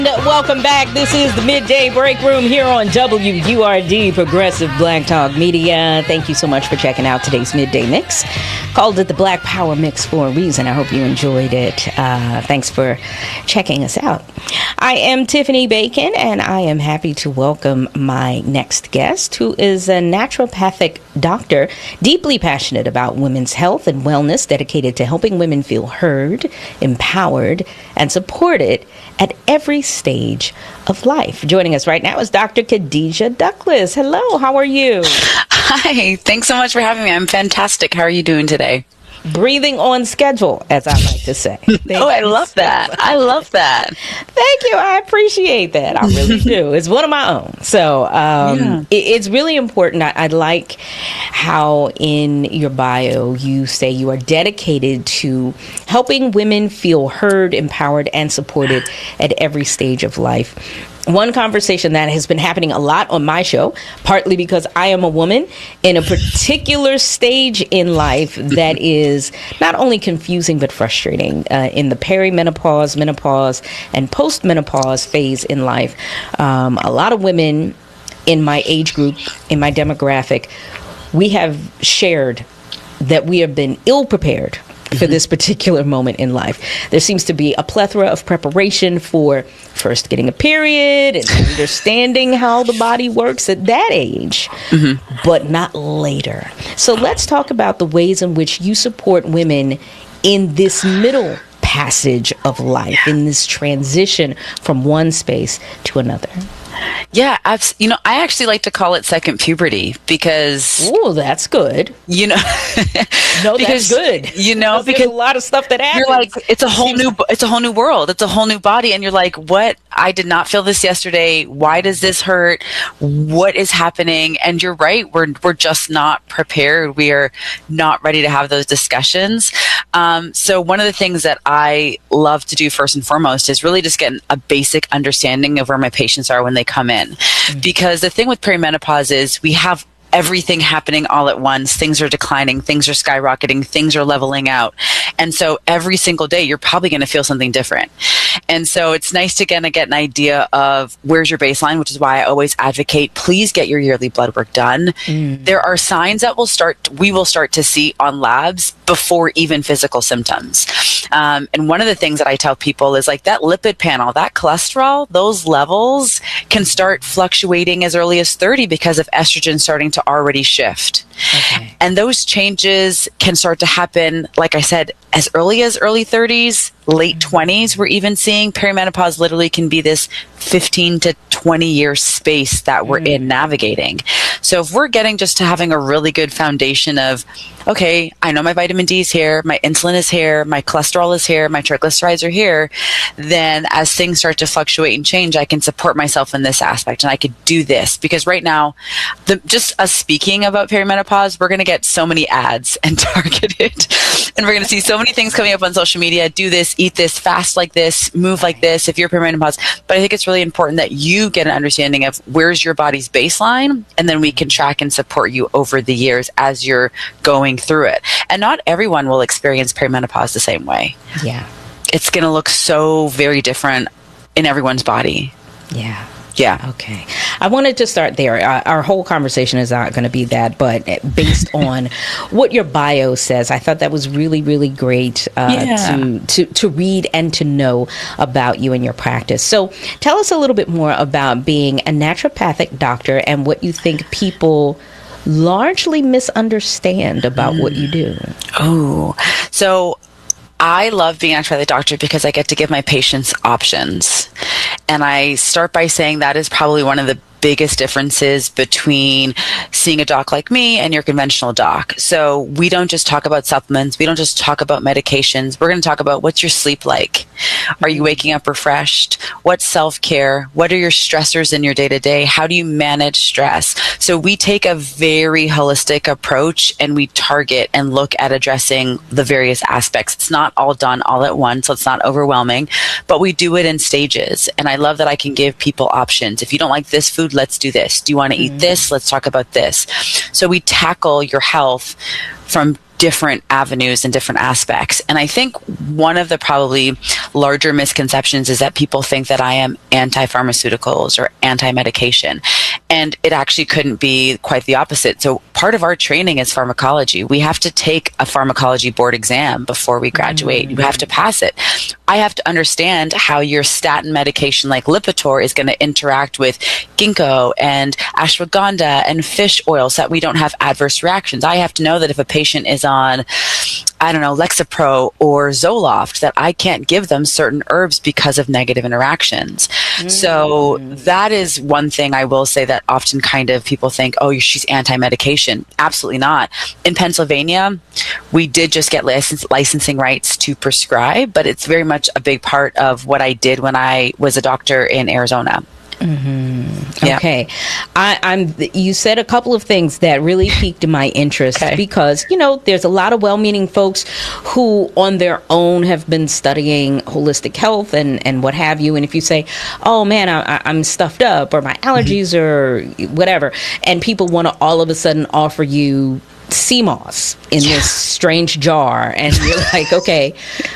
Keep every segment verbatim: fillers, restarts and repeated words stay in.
Welcome back. This is the Midday Break Room here on W U R D, Progressive Black Talk Media. Thank you so much for checking out today's Midday Mix. Called it the Black Power Mix for a reason. I hope you enjoyed it. Uh, thanks for checking us out. I am Tiffany Bacon, and I am happy to welcome my next guest, who is a naturopathic doctor, deeply passionate about women's health and wellness, dedicated to helping women feel heard, empowered, and supported at every stage of life. Joining us right now is Doctor Khadijah Douglas. Hello, how are you? Hi, thanks so much for having me. I'm fantastic. How are you doing today? Breathing on schedule, as I like to say. Oh, I love that. I love that. Thank you. I appreciate that. I really do. It's one of my own. So um, yeah. it, it's really important. I, I like how in your bio you say you are dedicated to helping women feel heard, empowered, and supported at every stage of life. One conversation that has been happening a lot on my show, partly because I am a woman in a particular stage in life that is not only confusing but frustrating. Uh, in the perimenopause, menopause, and postmenopause phase in life, um, a lot of women in my age group, in my demographic, we have shared that we have been ill prepared for this particular moment in life. There seems to be a plethora of preparation for first getting a period and understanding how the body works at that age, mm-hmm. but not later. So let's talk about the ways in which you support women in this middle passage of life, in this transition from one space to another. Yeah, abs- you know, I actually like to call it second puberty because... Oh, that's good. You know... no, because, that's good. You know, because a lot of stuff that happens. You're like, it's a whole new, it's a whole new world. It's a whole new body. And you're like, what? I did not feel this yesterday. Why does this hurt? What is happening? And you're right. We're, we're just not prepared. We are not ready to have those discussions. Um, so one of the things that I love to do first and foremost is really just get a basic understanding of where my patients are when they come in. Mm-hmm. Because the thing with perimenopause is we have everything happening all at once. Things are declining, things are skyrocketing, things are leveling out. And so every single day, you're probably going to feel something different. And so it's nice to kind of get an idea of where's your baseline, which is why I always advocate, please get your yearly blood work done. Mm. There are signs that will start, we will start to see on labs before even physical symptoms. Um, and one of the things that I tell people is like that lipid panel, that cholesterol, those levels can start fluctuating as early as thirty because of estrogen starting to already shift. Okay. And those changes can start to happen, like I said, as early as early thirties, late twenties. We're even seeing perimenopause literally can be this fifteen to twenty year space that we're mm. in navigating. So if we're getting just to having a really good foundation of, okay, I know my vitamin D is here, my insulin is here, my cholesterol is here, my triglycerides are here, then as things start to fluctuate and change, I can support myself in this aspect and I could do this. Because right now, the, just us speaking about perimenopause, we're going to get so many ads and targeted. And we're going to see so many things coming up on social media. Do this, eat this, fast like this, move like this if you're perimenopause. But I think it's really important that you get an understanding of where's your body's baseline, and then we can track and support you over the years as you're going through it. And not everyone will experience perimenopause the same way. Yeah. It's going to look so very different in everyone's body. Yeah. Yeah. Okay. I wanted to start there. Our, our whole conversation is not going to be that, but based on what your bio says, I thought that was really, really great uh, yeah. to, to, to read and to know about you and your practice. So tell us a little bit more about being a naturopathic doctor and what you think people largely misunderstand about mm. what you do. Oh, so I love being an naturopathic doctor because I get to give my patients options. And I start by saying that is probably one of the biggest differences between seeing a doc like me and your conventional doc. So we don't just talk about supplements. We don't just talk about medications. We're going to talk about what's your sleep like. Are you waking up refreshed? What's self-care? What are your stressors in your day-to-day? How do you manage stress? So we take a very holistic approach and we target and look at addressing the various aspects. It's not all done all at once, so it's not overwhelming, but we do it in stages. And I love that I can give people options. If you don't like this food, let's do this. Do you want to eat mm-hmm. this? Let's talk about this. So we tackle your health from different avenues and different aspects. And I think one of the probably larger misconceptions is that people think that I am anti-pharmaceuticals or anti-medication. And it actually couldn't be quite the opposite. So part of our training is pharmacology. We have to take a pharmacology board exam before we graduate. Mm-hmm. You have to pass it. I have to understand how your statin medication like Lipitor is going to interact with ginkgo and ashwagandha and fish oil so that we don't have adverse reactions. I have to know that if a patient is on, I don't know, Lexapro or Zoloft, that I can't give them certain herbs because of negative interactions. Mm-hmm. So that is one thing I will say that often kind of people think, oh, she's anti-medication. Absolutely not. In Pennsylvania, we did just get license, licensing rights to prescribe, but it's very much a big part of what I did when I was a doctor in Arizona. Mm-hmm. Yeah. Okay. I, I'm. You said a couple of things that really piqued my interest okay. because, you know, there's a lot of well-meaning folks who on their own have been studying holistic health and, and what have you. And if you say, oh, man, I, I'm stuffed up or my allergies mm-hmm. or whatever, and people want to all of a sudden offer you sea moss in yeah. this strange jar. And you're like, okay.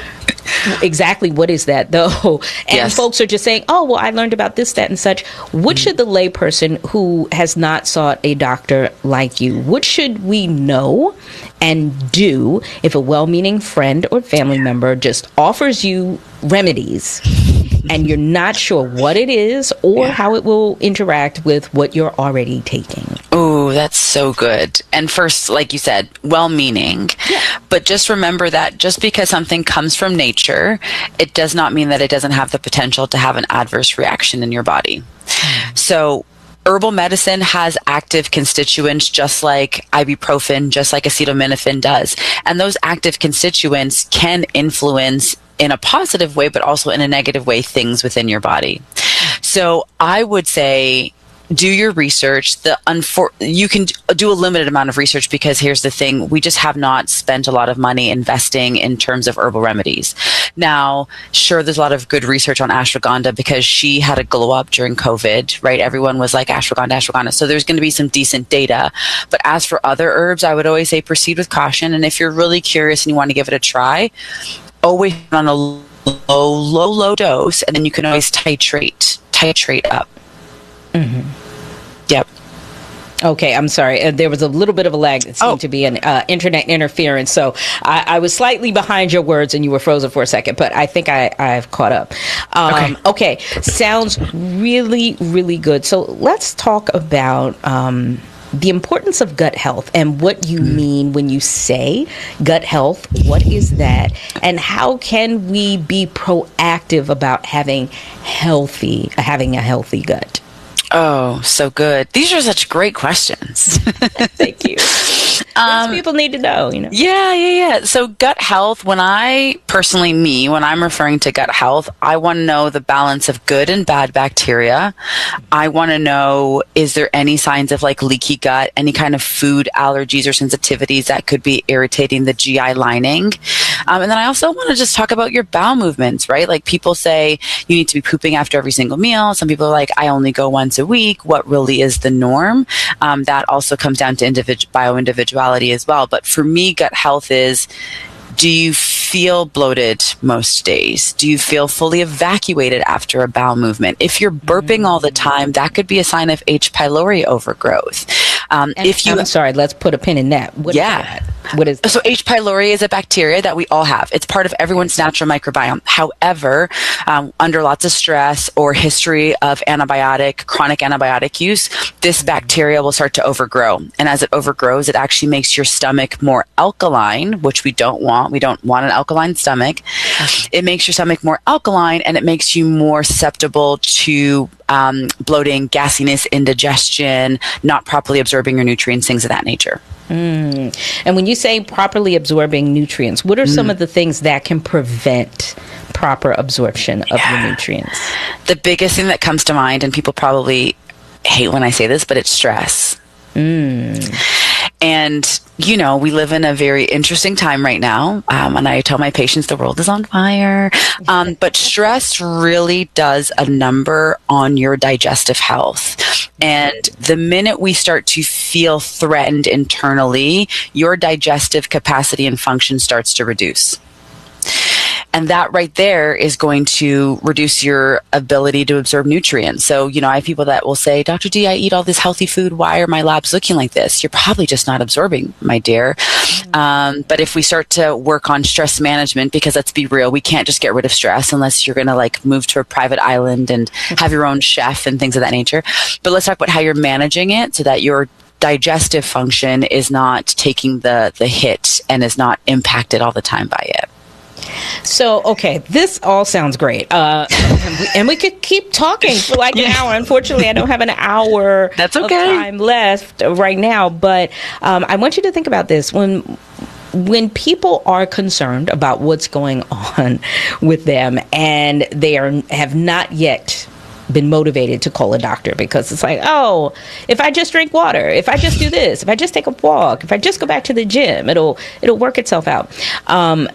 Exactly what is that though? And yes. folks are just saying, oh, well, I learned about this, that, and such. What mm-hmm. should the layperson who has not sought a doctor like you, what should we know and do if a well-meaning friend or family member just offers you remedies and you're not sure what it is or yeah. how it will interact with what you're already taking? Oh, that's so good. And first, like you said, well-meaning. Yeah. But just remember that just because something comes from nature, it does not mean that it doesn't have the potential to have an adverse reaction in your body. Mm. So herbal medicine has active constituents just like ibuprofen, just like acetaminophen does. And those active constituents can influence in a positive way, but also in a negative way, things within your body. So I would say, do your research. The unfor- you can do a limited amount of research because here's the thing. We just have not spent a lot of money investing in terms of herbal remedies. Now, sure, there's a lot of good research on ashwagandha because she had a glow up during COVID, right? Everyone was like ashwagandha, ashwagandha. So there's going to be some decent data. But as for other herbs, I would always say proceed with caution. And if you're really curious and you want to give it a try, always on a low, low, low dose. And then you can always titrate, titrate up. Mm-hmm. Yep. Okay, I'm sorry. Uh, there was a little bit of a lag. It seemed oh. to be an uh, internet interference. So I, I was slightly behind your words and you were frozen for a second, but I think I, I've caught up. Um, okay. okay. Sounds really, really good. So let's talk about um, the importance of gut health and what you mm. mean when you say gut health. What is that? And how can we be proactive about having healthy, having a healthy gut? Oh, so good. These are such great questions. Thank you. Um, people need to know, you know. Yeah, yeah, yeah. So gut health, when I, personally me, when I'm referring to gut health, I want to know the balance of good and bad bacteria. I want to know, is there any signs of like leaky gut, any kind of food allergies or sensitivities that could be irritating the G I lining? Um, and then I also want to just talk about your bowel movements, right? Like people say you need to be pooping after every single meal. Some people are like, I only go once a week. What really is the norm? Um, that also comes down to individual bio-individuality as well. But for me, gut health is, do you feel bloated most days? Do you feel fully evacuated after a bowel movement? If you're burping all the time, that could be a sign of H. pylori overgrowth. Um, and if you, I'm sorry, let's put a pin in that. What yeah. is that? What is that? So H. pylori is a bacteria that we all have. It's part of everyone's natural microbiome. However, um, under lots of stress or history of antibiotic, chronic antibiotic use, this bacteria will start to overgrow. And as it overgrows, it actually makes your stomach more alkaline, which we don't want. We don't want an alkaline stomach. Okay. It makes your stomach more alkaline, and it makes you more susceptible to um, bloating, gassiness, indigestion, not properly absorbing your nutrients, things of that nature. Mm. And when you say properly absorbing nutrients, what are mm. some of the things that can prevent proper absorption of yeah. your nutrients? The biggest thing that comes to mind, and people probably hate when I say this, but it's stress. Mm. And, you know, we live in a very interesting time right now. Um, and I tell my patients the world is on fire. Um, but stress really does a number on your digestive health. And the minute we start to feel threatened internally, your digestive capacity and function starts to reduce. And that right there is going to reduce your ability to absorb nutrients. So, you know, I have people that will say, Doctor D, I eat all this healthy food. Why are my labs looking like this? You're probably just not absorbing, my dear. Mm-hmm. Um, but if we start to work on stress management, because let's be real, we can't just get rid of stress unless you're going to like move to a private island and have your own chef and things of that nature. But let's talk about how you're managing it so that your digestive function is not taking the, the hit and is not impacted all the time by it. So, okay, this all sounds great. Uh, and, we, and we could keep talking for like an hour. Unfortunately, I don't have an hour That's okay. of time left right now. But um, I want you to think about this. When when people are concerned about what's going on with them and they are have not yet been motivated to call a doctor, because it's like, oh, if I just drink water, if I just do this, if I just take a walk, if I just go back to the gym, it'll it'll work itself out. Um,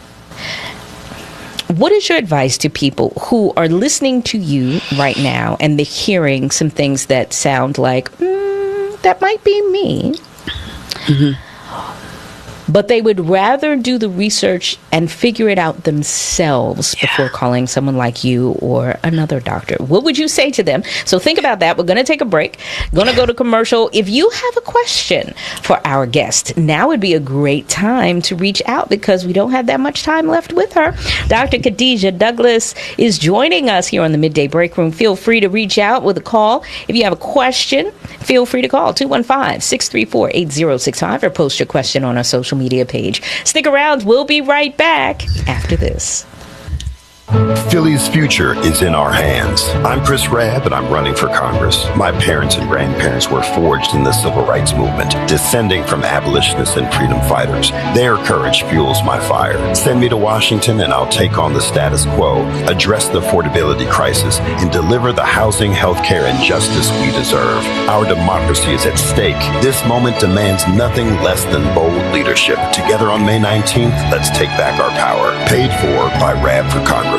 What is your advice to people who are listening to you right now and they're hearing some things that sound like, mm, that might be me? Mm-hmm. But they would rather do the research and figure it out themselves yeah. before calling someone like you or another doctor. What would you say to them? So think about that. We're going to take a break. Going to go to commercial. If you have a question for our guest, now would be a great time to reach out, because we don't have that much time left with her. Doctor Khadijah Douglas is joining us here on the Midday Break Room. Feel free to reach out with a call. If you have a question, feel free to call two one five, six three four, eight zero six five or post your question on our social media page. Stick around. We'll be right back after this. Philly's future is in our hands. I'm Chris Rabb, and I'm running for Congress. My parents and grandparents were forged in the civil rights movement, descending from abolitionists and freedom fighters. Their courage fuels my fire. Send me to Washington, and I'll take on the status quo, address the affordability crisis, and deliver the housing, healthcare, and justice we deserve. Our democracy is at stake. This moment demands nothing less than bold leadership. Together on May nineteenth, let's take back our power. Paid for by Rabb for Congress.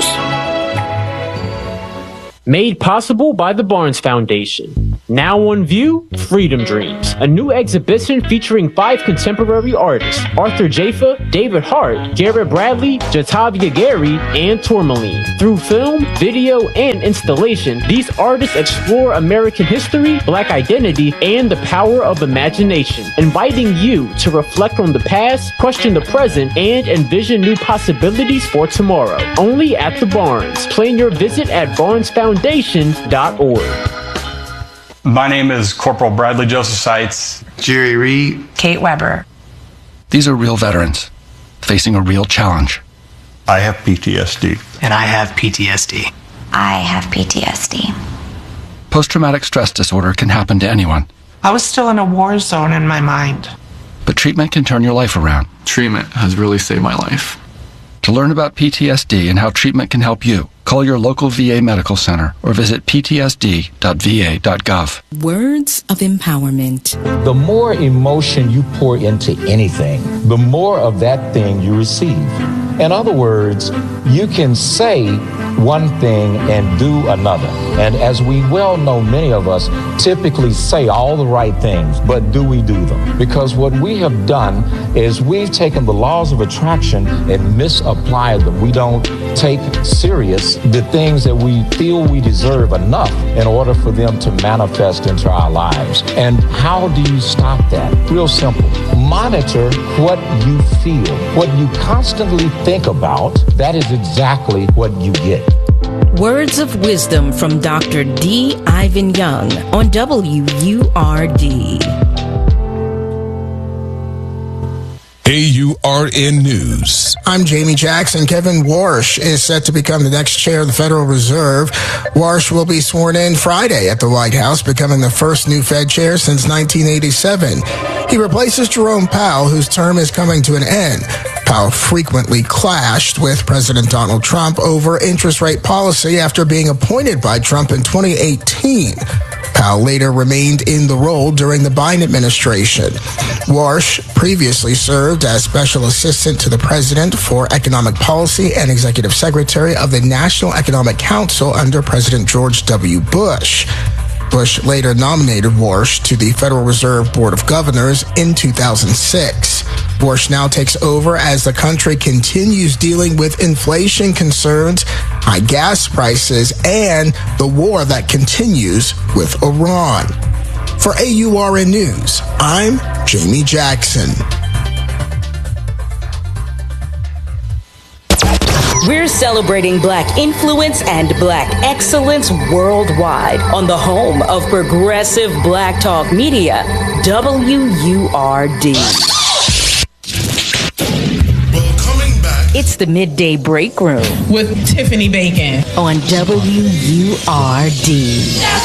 Made possible by the Barnes Foundation. Now on view, Freedom Dreams, a new exhibition featuring five contemporary artists: Arthur Jafa, David Hart, Garrett Bradley, Jatavia Gary, and Tourmaline. Through film, video, and installation, these artists explore American history, Black identity, and the power of imagination, inviting you to reflect on the past, question the present, and envision new possibilities for tomorrow. Only at the Barnes. Plan your visit at barnes foundation dot org. My name is Corporal Bradley Joseph Seitz. Jerry Reed. Kate Weber. These are real veterans facing a real challenge. I have P T S D. And I have P T S D. I have P T S D. Post-traumatic stress disorder can happen to anyone. I was still in a war zone in my mind. But treatment can turn your life around. Treatment has really saved my life. To learn about P T S D and how treatment can help you, call your local V A medical center or visit p t s d dot v a dot gov. Words of empowerment. The more emotion you pour into anything, the more of that thing you receive. In other words, you can say one thing and do another. And as we well know, many of us typically say all the right things, but do we do them? Because what we have done is we've taken the laws of attraction and misapplied them. We don't take serious the things that we feel we deserve enough in order for them to manifest into our lives. And how do you stop that? Real simple. Monitor what you feel. What you constantly think about, that is exactly what you get. Words of wisdom from Doctor D. Ivan Young on W U R D. A U R N News. I'm Jamie Jackson. Kevin Warsh is set to become the next chair of the Federal Reserve. Warsh will be sworn in Friday at the White House, becoming the first new Fed chair since nineteen eighty-seven. He replaces Jerome Powell, whose term is coming to an end. Powell frequently clashed with President Donald Trump over interest rate policy after being appointed by Trump in twenty eighteen. Powell later remained in the role during the Biden administration. Warsh previously served as Special Assistant to the President for Economic Policy and Executive Secretary of the National Economic Council under President George W. Bush. Bush later nominated Warsh to the Federal Reserve Board of Governors in two thousand six. Warsh now takes over as the country continues dealing with inflation concerns, high gas prices, and the war that continues with Iran. For A U R N News, I'm Jamie Jackson. We're celebrating Black influence and Black excellence worldwide on the home of progressive Black talk media, W U R D. It's the Midday Break Room with Tiffany Bacon on W U R D.